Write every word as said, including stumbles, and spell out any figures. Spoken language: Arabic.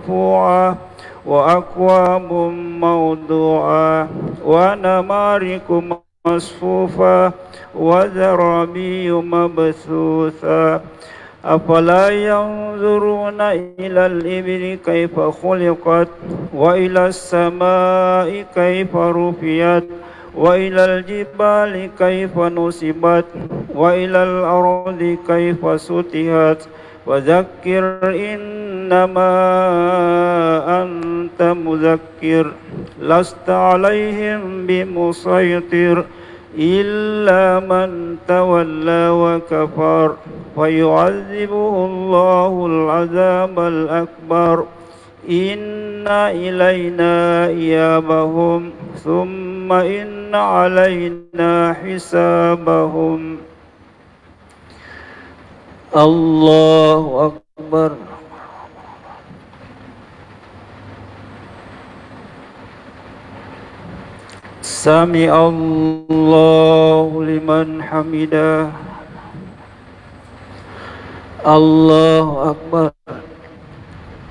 مرفوعة وأكواب موضوعة ونمارق مصفوفة وزرابي مبثوثة أفلا ينظرون إلى الإبل كيف خلقت وإلى السماء كيف رفعت وإلى الجبال كيف نصبت وإلى الأرض كيف سطحت وذكر إنما أنت مذكر لست عليهم بمسيطر إلا من تولى وكفر فيعذبه الله العذاب الأكبر إن إلينا إيابهم ثم إن علينا حسابهم. الله أكبر. سمع الله لمن حمده. الله أكبر.